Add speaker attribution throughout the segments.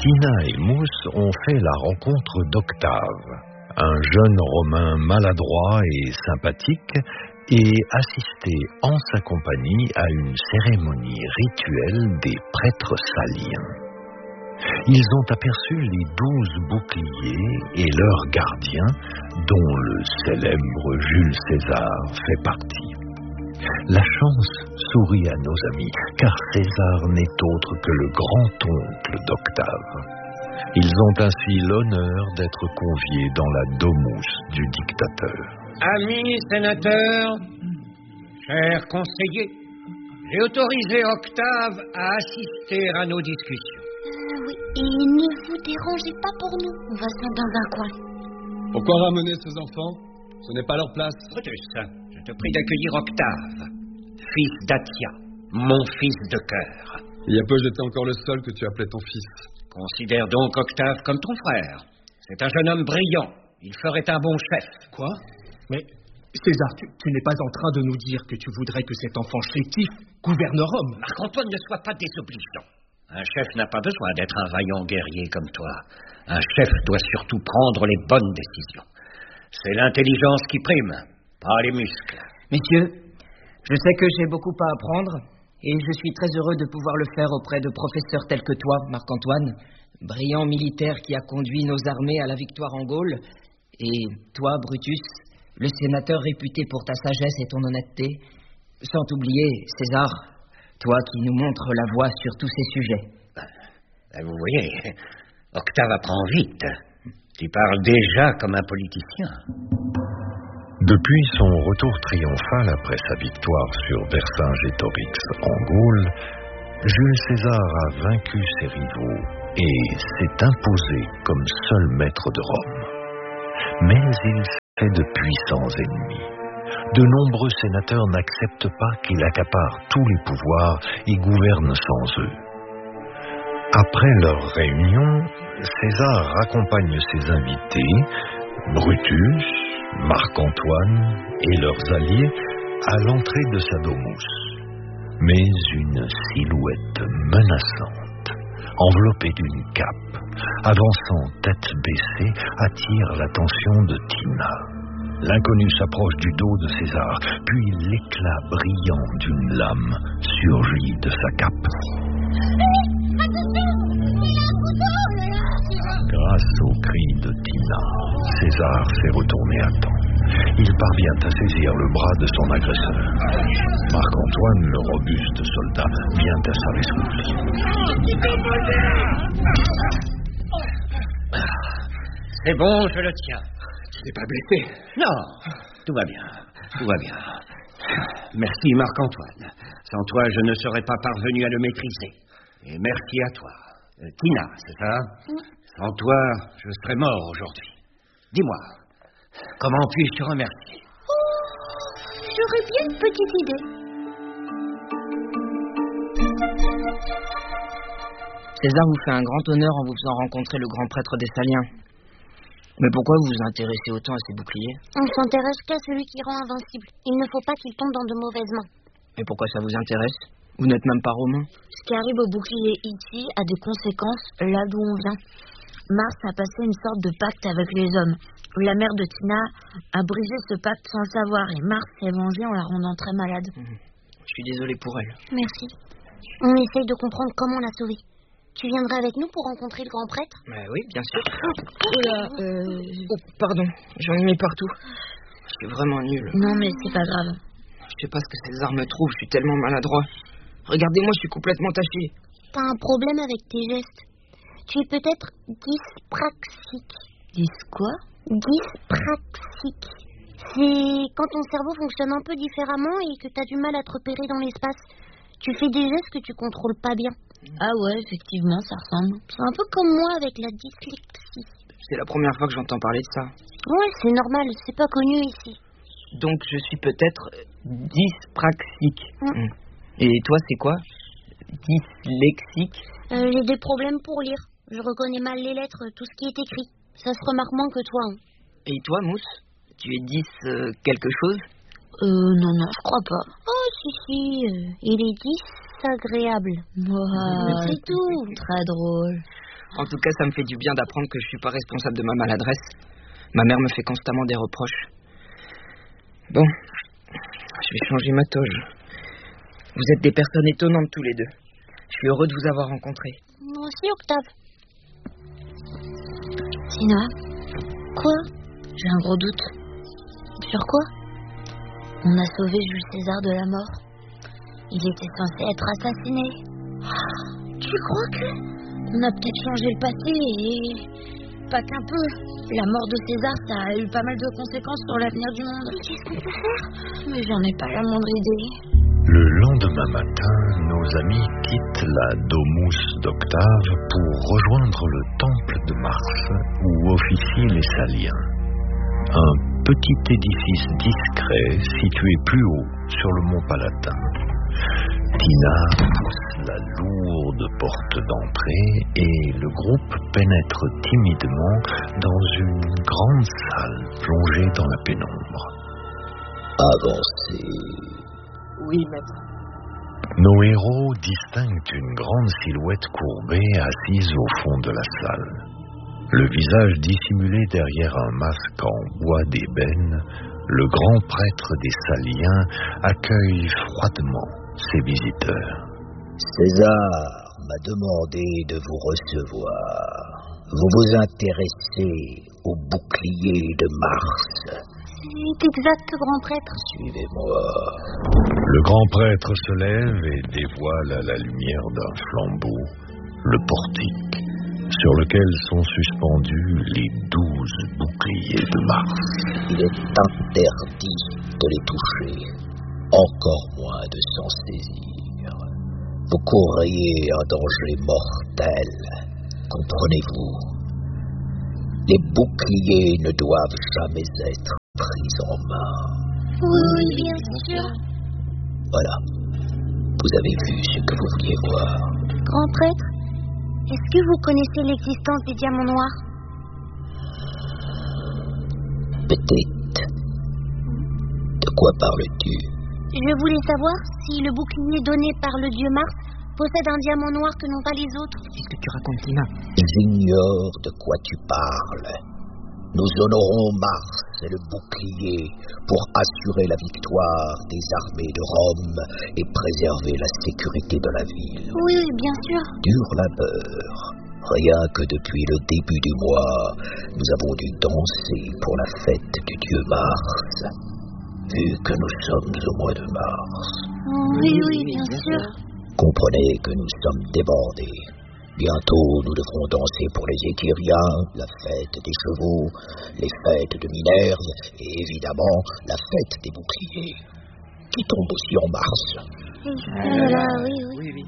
Speaker 1: Tina et Mousse ont fait la rencontre d'Octave, un jeune Romain maladroit et sympathique, et assisté en sa compagnie à une cérémonie rituelle des prêtres saliens. Ils ont aperçu les 12 boucliers et leurs gardiens, dont le célèbre Jules César fait partie. La chance sourit à nos amis, car César n'est autre que le grand-oncle d'Octave. Ils ont ainsi l'honneur d'être conviés dans la domus du dictateur.
Speaker 2: Amis sénateurs, chers conseillers, j'ai autorisé Octave à assister à nos discussions.
Speaker 3: Oui, et ne vous dérangez pas pour nous, on va se mettre dans un coin.
Speaker 4: Pourquoi ramener ces enfants? Ce n'est pas leur place.
Speaker 2: Brutus, je te prie d'accueillir Octave, fils d'Atia, mon fils de cœur.
Speaker 4: Il y a peu, j'étais encore le seul que tu appelais ton fils.
Speaker 2: Considère donc Octave comme ton frère. C'est un jeune homme brillant. Il ferait un bon chef.
Speaker 5: Quoi? Mais, César, tu n'es pas en train de nous dire que tu voudrais que cet enfant chétif gouverne Rome?
Speaker 2: Marc-Antoine, ne sois pas désobligeant. Un chef n'a pas besoin d'être un vaillant guerrier comme toi. Un chef doit surtout prendre les bonnes décisions. C'est l'intelligence qui prime, pas les muscles.
Speaker 6: Messieurs, je sais que j'ai beaucoup à apprendre, et je suis très heureux de pouvoir le faire auprès de professeurs tels que toi, Marc-Antoine, brillant militaire qui a conduit nos armées à la victoire en Gaule, et toi, Brutus, le sénateur réputé pour ta sagesse et ton honnêteté, sans t'oublier, César, toi qui nous montres la voie sur tous ces sujets.
Speaker 2: Vous voyez, Octave apprend vite. Tu parles déjà comme un politicien.
Speaker 1: Depuis son retour triomphal après sa victoire sur Vercingétorix en Gaule, Jules César a vaincu ses rivaux et s'est imposé comme seul maître de Rome. Mais il fait de puissants ennemis. De nombreux sénateurs n'acceptent pas qu'il accapare tous les pouvoirs et gouverne sans eux. Après leur réunion, César accompagne ses invités, Brutus, Marc-Antoine et leurs alliés, à l'entrée de sa domus. Mais une silhouette menaçante, enveloppée d'une cape, avançant tête baissée, attire l'attention de Tina. L'inconnu s'approche du dos de César, puis l'éclat brillant d'une lame surgit de sa cape. Grâce au cri de Tina, César s'est retourné à temps. Il parvient à saisir le bras de son agresseur. Marc-Antoine, le robuste soldat, vient à sa rescousse.
Speaker 2: C'est bon, je le tiens.
Speaker 5: Tu n'es pas blessé?
Speaker 2: Non, tout va bien, tout va bien. Merci Marc-Antoine. Sans toi, je ne serais pas parvenu à le maîtriser. Et merci à toi. Tina, c'est ça? Sans toi, je serais mort aujourd'hui. Dis-moi, comment puis-je te remercier?
Speaker 3: J'aurais bien une petite idée.
Speaker 6: César vous fait un grand honneur en vous faisant rencontrer le grand prêtre des Saliens. Mais pourquoi vous vous intéressez autant à ces boucliers?
Speaker 3: On s'intéresse qu'à celui qui rend invincible. Il ne faut pas qu'il tombe dans de mauvaises mains.
Speaker 6: Mais pourquoi ça vous intéresse? Vous n'êtes même pas romain.
Speaker 3: Ce qui arrive au bouclier ici a des conséquences là d'où on vient. Mars a passé une sorte de pacte avec les hommes. La mère de Tina a brisé ce pacte sans le savoir et Mars s'est vengée en la rendant très malade.
Speaker 6: Je suis désolé pour elle.
Speaker 3: Merci. On essaye de comprendre comment la sauver. Tu viendrais avec nous pour rencontrer le grand prêtre?
Speaker 6: Oui, bien sûr. Oh, pardon, j'en ai mis partout. Je suis vraiment nul.
Speaker 3: Non, mais c'est pas grave.
Speaker 6: Je sais pas ce que César me trouve, je suis tellement maladroit. Regardez-moi, je suis complètement taché.
Speaker 3: T'as un problème avec tes gestes. Tu es peut-être dyspraxique.
Speaker 6: Quoi?
Speaker 3: Dyspraxique. C'est quand ton cerveau fonctionne un peu différemment et que t'as du mal à te repérer dans l'espace. Tu fais des gestes que tu contrôles pas bien.
Speaker 7: Ah ouais, effectivement, ça ressemble.
Speaker 3: C'est un peu comme moi avec la dyslexie.
Speaker 6: C'est la première fois que j'entends parler de ça.
Speaker 3: Ouais, c'est normal, c'est pas connu ici.
Speaker 6: Donc je suis peut-être dyspraxique. Et toi, c'est quoi? Dyslexique?
Speaker 3: J'ai des problèmes pour lire. Je reconnais mal les lettres, tout ce qui est écrit. Ça se remarque moins que toi. Hein.
Speaker 6: Et toi, Mousse? Tu es quelque chose?
Speaker 7: Non, je crois pas.
Speaker 3: Oh, si, il est désagréable.
Speaker 7: Wow,
Speaker 3: c'est tout.
Speaker 7: Très drôle.
Speaker 6: En tout cas, ça me fait du bien d'apprendre que je suis pas responsable de ma maladresse. Ma mère me fait constamment des reproches. Bon, je vais changer ma toge. Vous êtes des personnes étonnantes tous les deux. Je suis heureux de vous avoir rencontrés.
Speaker 3: Moi aussi, Octave. Tina, quoi? J'ai un gros doute. Sur quoi? On a sauvé Jules César de la mort. Il était censé être assassiné. Tu crois que... On a peut-être changé le passé et... Pas qu'un peu. La mort de César, ça a eu pas mal de conséquences sur l'avenir du monde. Mais qu'est-ce qu'on peut faire? Mais j'en ai pas la moindre idée.
Speaker 1: Le lendemain matin, nos amis quittent la domus d'Octave pour rejoindre le temple de Mars où officient les Saliens. Un petit édifice discret situé plus haut sur le mont Palatin. Tina pousse la lourde porte d'entrée et le groupe pénètre timidement dans une grande salle plongée dans la pénombre.
Speaker 8: Avancez.
Speaker 6: Oui, maître.
Speaker 1: Nos héros distinguent une grande silhouette courbée assise au fond de la salle. Le visage dissimulé derrière un masque en bois d'ébène, le grand prêtre des Saliens accueille froidement ses visiteurs.
Speaker 8: César m'a demandé de vous recevoir. Vous vous intéressez au bouclier de Mars.
Speaker 3: C'est exact, grand prêtre.
Speaker 8: Suivez-moi.
Speaker 1: Le grand prêtre se lève et dévoile à la lumière d'un flambeau le portique sur lequel sont suspendus les 12 boucliers de Mars.
Speaker 8: Il est interdit de les toucher, encore moins de s'en saisir. Vous courriez un danger mortel, comprenez-vous? Les boucliers ne doivent jamais être pris en main.
Speaker 3: Oui, bien sûr.
Speaker 8: Voilà. Vous avez vu ce que vous vouliez voir.
Speaker 3: Grand prêtre, est-ce que vous connaissez l'existence des diamants noirs?
Speaker 8: Peut-être. De quoi parles-tu?
Speaker 3: Je voulais savoir si le bouclier donné par le dieu Mars possède un diamant noir que n'ont pas les autres.
Speaker 6: Qu'est-ce que tu racontes, Tina?
Speaker 8: J'ignore de quoi tu parles. Nous honorons Mars et le bouclier pour assurer la victoire des armées de Rome et préserver la sécurité de la ville.
Speaker 3: Oui, bien sûr.
Speaker 8: Dur labeur. Rien que depuis le début du mois, nous avons dû danser pour la fête du dieu Mars. Vu que nous sommes au mois de mars.
Speaker 3: Oui, bien sûr.
Speaker 8: Comprenez que nous sommes débordés. Bientôt, nous devrons danser pour les Équiriens, la fête des chevaux, les fêtes de Minerve et évidemment la fête des boucliers, qui tombe aussi en mars.
Speaker 3: Oui.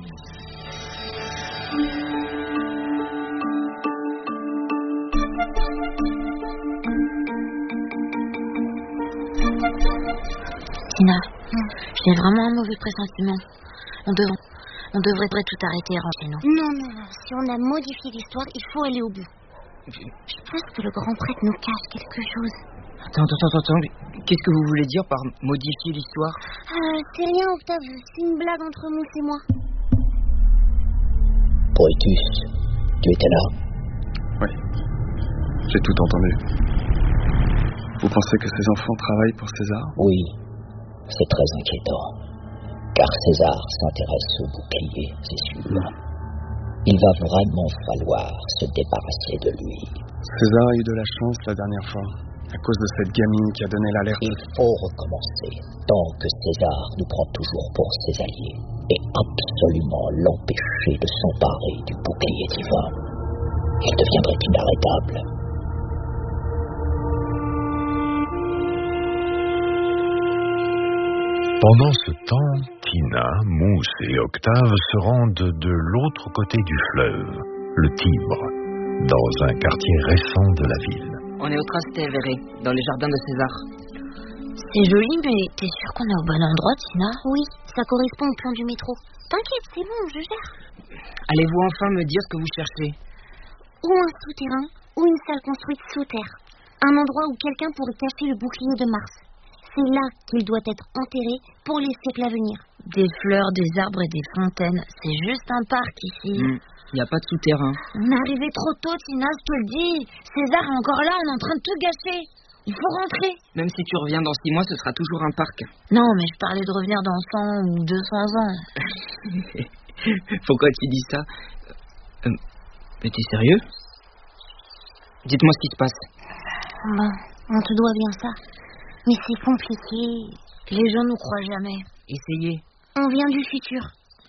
Speaker 3: Tina, j'ai vraiment un mauvais pressentiment. On devrait tout arrêter et rentrer, non? Non. Si on a modifié l'histoire, il faut aller au bout. Je pense que le grand prêtre nous cache quelque chose.
Speaker 6: Attends. Qu'est-ce que vous voulez dire par modifier l'histoire?
Speaker 3: C'est rien, Octave. C'est une blague entre Mousse et moi.
Speaker 8: Brutus, tu étais là?
Speaker 9: Oui. J'ai tout entendu. Vous pensez que ces enfants travaillent pour César?
Speaker 8: Oui. C'est très inquiétant. Car César s'intéresse au bouclier, c'est sûr. Il va vraiment falloir se débarrasser de lui.
Speaker 9: César a eu de la chance la dernière fois, à cause de cette gamine qui a donné l'alerte.
Speaker 8: Il faut recommencer, tant que César nous prend toujours pour ses alliés, et absolument l'empêcher de s'emparer du bouclier divin. Il deviendrait inarrêtable.
Speaker 1: Pendant ce temps, Tina, Mousse et Octave se rendent de l'autre côté du fleuve, le Tibre, dans un quartier récent de la ville.
Speaker 6: On est au Trastevere, dans les jardins de César.
Speaker 3: C'est joli, mais t'es sûr qu'on est au bon endroit, Tina? Oui, ça correspond au plan du métro. T'inquiète, c'est bon, je gère.
Speaker 6: Allez-vous enfin me dire ce que vous cherchez?
Speaker 3: Ou un souterrain, ou une salle construite sous terre. Un endroit où quelqu'un pourrait cacher le bouclier de Mars. C'est là qu'il doit être enterré pour les siècles à venir. Des fleurs, des arbres et des fontaines. C'est juste un parc ici.
Speaker 6: Il n'y a pas de souterrain.
Speaker 3: On est arrivé trop tôt, Tina, je te le dis. César est encore là, on est en train de tout gâcher. Il faut rentrer.
Speaker 6: Même si tu reviens dans 6 mois, ce sera toujours un parc.
Speaker 3: Non, mais je parlais de revenir dans 100 ou 200 ans.
Speaker 6: Pourquoi tu dis ça? Mais t'es sérieux? Dites-moi ce qui se passe.
Speaker 3: Bon, on te doit bien ça. Mais c'est compliqué. Les gens nous croient jamais.
Speaker 6: Essayez.
Speaker 3: On vient du futur.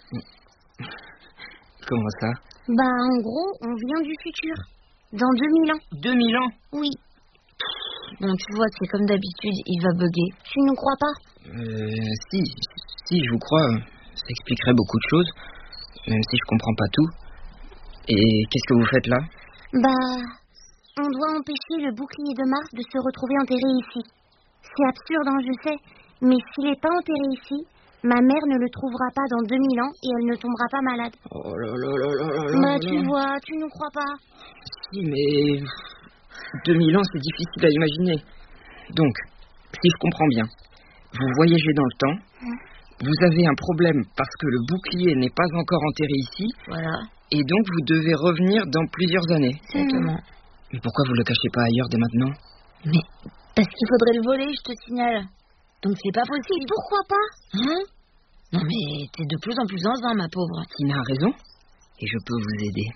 Speaker 6: Comment ça?
Speaker 3: En gros, on vient du futur. Dans 2000 ans.
Speaker 6: 2000 ans?
Speaker 3: Oui. Bon, tu vois, c'est comme d'habitude, il va bugger. Tu nous crois pas?
Speaker 6: Si, je vous crois. Ça expliquerait beaucoup de choses, même si je comprends pas tout. Et qu'est-ce que vous faites là?
Speaker 3: On doit empêcher le bouclier de Mars de se retrouver enterré ici. C'est absurde, hein, je sais, mais s'il n'est pas enterré ici, ma mère ne le trouvera pas dans 2000 ans et elle ne tombera pas malade.
Speaker 6: Oh là là là là là.
Speaker 3: Tu vois, tu nous crois pas?
Speaker 6: Si, mais 2000 ans, c'est difficile à imaginer. Donc, si je comprends bien, vous voyagez dans le temps, vous avez un problème parce que le bouclier n'est pas encore enterré ici,
Speaker 3: voilà.
Speaker 6: Et donc vous devez revenir dans plusieurs années.
Speaker 3: Exactement.
Speaker 6: Mais pourquoi vous le cachez pas ailleurs dès maintenant?
Speaker 3: Mais parce qu'il faudrait le voler, je te signale. Donc c'est pas possible. Pourquoi pas? Non mais t'es de plus en plus zinzin, ma pauvre.
Speaker 6: Tina a raison, et je peux vous aider.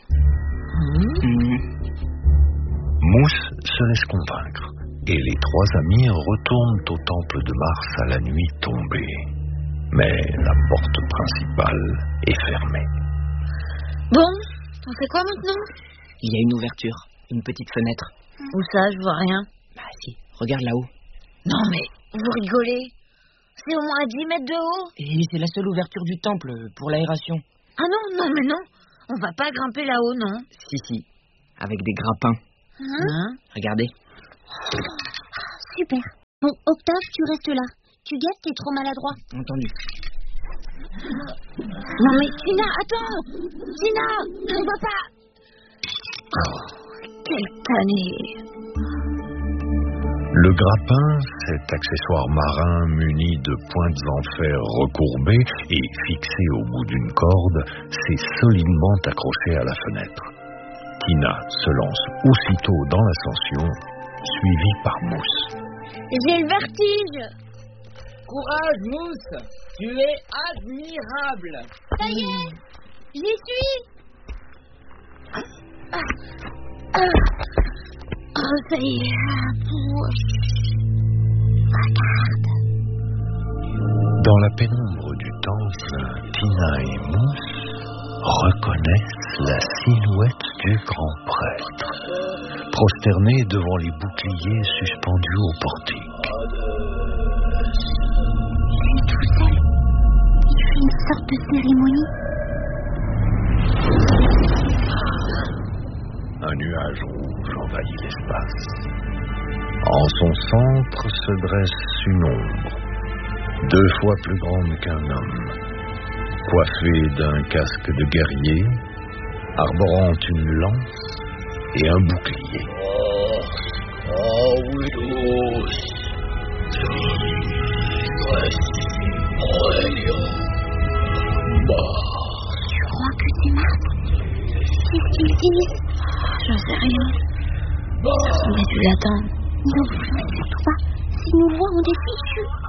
Speaker 1: Mousse se laisse convaincre, et les 3 amis retournent au temple de Mars à la nuit tombée. Mais la porte principale est fermée.
Speaker 3: Bon, on fait quoi maintenant?
Speaker 6: Il y a une ouverture, une petite fenêtre.
Speaker 3: Où ça? Je vois rien.
Speaker 6: Si, regarde là-haut.
Speaker 3: Non mais, vous rigolez. C'est au moins à 10 mètres de haut.
Speaker 6: Et c'est la seule ouverture du temple pour l'aération.
Speaker 3: Ah non, mais non. On va pas grimper là-haut, non.
Speaker 6: Si, avec des grappins. Regardez.
Speaker 3: Super. Bon, Octave, tu restes là. Tu guettes, t'es trop maladroit.
Speaker 6: Entendu.
Speaker 3: Non mais Tina, attends. Tina, on va pas. Quel canet.
Speaker 1: Le grappin, cet accessoire marin muni de pointes en fer recourbées et fixé au bout d'une corde, s'est solidement accroché à la fenêtre. Tina se lance aussitôt dans l'ascension, suivie par Mousse.
Speaker 3: J'ai le vertige.
Speaker 6: Courage, Mousse. Tu es admirable.
Speaker 3: Ça y est, j'y suis. Ça y est. Regarde.
Speaker 1: Dans la pénombre du temple, Tina et Mousse reconnaissent la silhouette du grand prêtre, prosterné devant les boucliers suspendus au portique.
Speaker 3: Il est tout seul. Il fait une sorte de cérémonie.
Speaker 1: Un nuage rouge envahit l'espace. En son centre se dresse une ombre, 2 fois plus grande qu'un homme, coiffée d'un casque de guerrier, arborant une lance et un bouclier.
Speaker 3: Tu crois que c'est Mars? Qu'est-ce qu'ils disent? J'en sais rien. Ça ressemblait du latin. Ne vous faites surtout pas. S'ils nous voient, on est fichus.